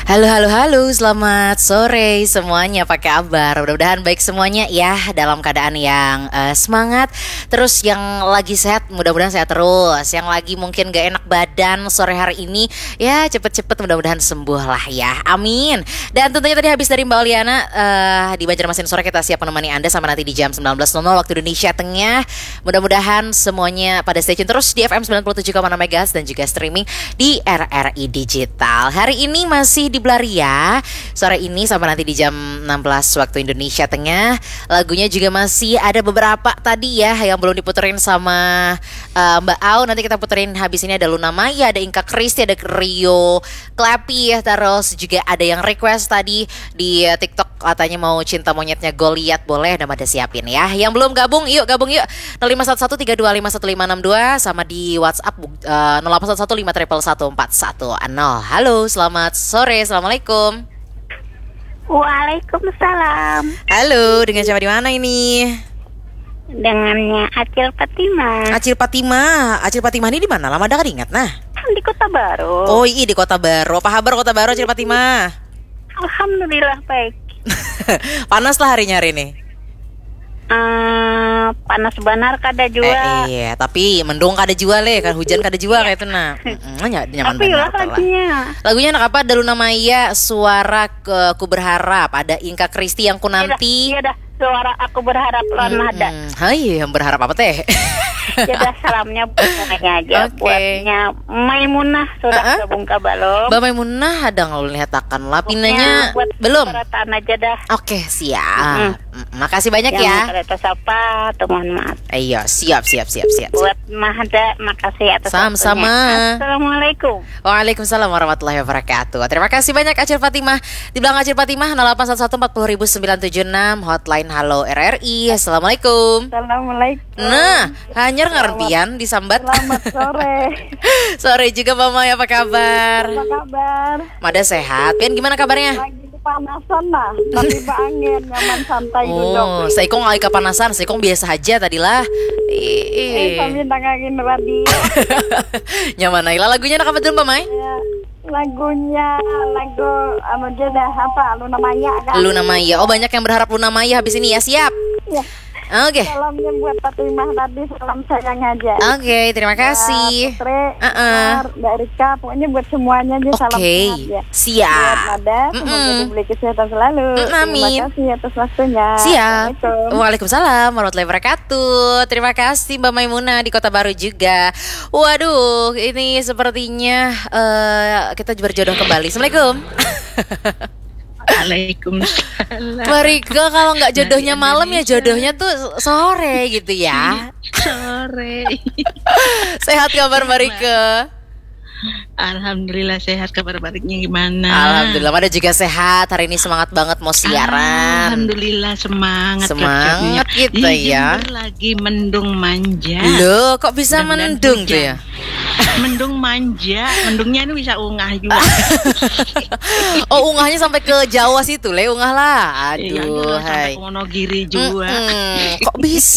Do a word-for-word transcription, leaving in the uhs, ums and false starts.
Halo, halo, halo, selamat sore semuanya, apa kabar? Mudah-mudahan baik semuanya ya, dalam keadaan yang uh, semangat. Terus yang lagi sehat, mudah-mudahan sehat terus. Yang lagi mungkin gak enak badan sore hari ini, ya cepet-cepet mudah-mudahan sembuh lah ya, amin. Dan tentunya tadi habis dari Mbak Oliana uh, di Banjarmasin Sore, kita siap menemani Anda sampai nanti di jam sembilan belas waktu Indonesia Tengah. Mudah-mudahan semuanya pada stay tune terus di F M sembilan puluh tujuh koma enam MHz dan juga streaming di R R I Digital. Hari ini masih di Blaria sore ini sampai nanti di jam enam belas waktu Indonesia Tengah. Lagunya juga masih ada beberapa tadi ya yang belum diputerin sama uh, Mbak Au. Nanti kita puterin habis ini. Ada Luna Maya, ada Inka Kristi, ada Rio Klapi ya. Terus juga ada yang request tadi di uh, TikTok katanya mau cinta monyetnya Goliat. Boleh, udah pada siapin ya. Yang belum gabung, yuk gabung yuk. nol lima satu satu tiga dua lima satu lima enam dua sama di WhatsApp uh, nol delapan satu satu lima satu satu empat satu nol. Halo, selamat sore. Assalamualaikum. Waalaikumsalam. Halo, dengan siapa di mana ini? Dengannya Acil Fatima. Acil Fatima. Acil Fatima ini di mana? Lama dah ingat nah. Di Kota Baru. Oh iya, di Kota Baru. Apa kabar Kota Baru, Acil Fatima? Alhamdulillah baik. Panas lah harinya hari ini. Uh, panas benar kada juga. Eh, iya, tapi mendung kada juga le, kan hujan kada juga kayak itu nah. Mm, nyaman tapi lah banget lah. lagunya. Lagunya enak apa? Ada Luna Maya, Suara ke Ku Berharap. Ada Inka Kristi yang ku nanti. Iya dah, suara aku berharap lan ada. Hmm, hai, yang berharap apa teh? Ya dah, salamnya buat semuanya aja. Okay. Buatnya Maimunah sudah Uh-uh. gabung ke belum? Mbak Maimunah ada nggak lihat akan lah pinanya buat belum? Perasaan aja dah. Oke, siap. Mm, Makasih banyak Yang ya. kereta sapa, tuh mohon maaf. Iya, siap, siap, siap, siap. Buat Mahada, makasih atas Sama-sama. waktunya. Assalamualaikum. Waalaikumsalam warahmatullahi wabarakatuh. Terima kasih banyak Acil Fatimah. Di belakang Acil Fatimah nol delapan satu satu empat nol sembilan tujuh enam hotline Halo R R I. Assalamualaikum. Assalamualaikum. Nah, hanyar ngarempian disambat. Selamat sore. Sore juga Mama, apa kabar? Apa kabar? Mada sehat. Pian gimana kabarnya? Lagi kepanasan lah, tapi angin nyaman santai duduk. Oh, saya kong lagi kepanasan, saya kong biasa aja tadilah. Eh, sambil nangangin radio. Nyaman aja lah lagunya, nak apa dulu Mama? Ya, lagunya lagu apa aja dah, apa Luna Maya kan? Luna Maya. Oh, banyak yang berharap Luna Maya habis ini ya, siap. Ya. Oke. Okay. Salamnya buat Fatimah tadi, salam sayang aja. Oke, okay, terima kasih. Ya, Putri, uh-uh. Mbak Rika, pokoknya buat semuanya aja salam okay. sehat ya. Siap. Buat Mada, semoga diberi kesehatan selalu. Mm, amin. Terima kasih atas waktunya. Siap. Waalaikumsalam warahmatullahi wabarakatuh. Terima kasih Mbak Maimunah di Kota Baru juga. Waduh, ini sepertinya uh, kita berjodoh kembali. Assalamualaikum. Waalaikumsalam. Marika, kalau nggak jodohnya malam ya jodohnya tuh sore gitu ya. Sore. Sehat kabar Marika? Alhamdulillah sehat, kabar baliknya gimana? Alhamdulillah, ada juga sehat. Hari ini semangat banget mau siaran. Alhamdulillah semangat. Semangat gitu ya. Lagi mendung manja. Loh, kok bisa mendung tuh ya? Mendung manja, mendungnya ini bisa ungah juga. Oh, ungahnya sampai ke Jawa situ, le ungah lah. Aduh, iya, hai. sampai ke Wonogiri juga. Mm-mm. Kok bisa?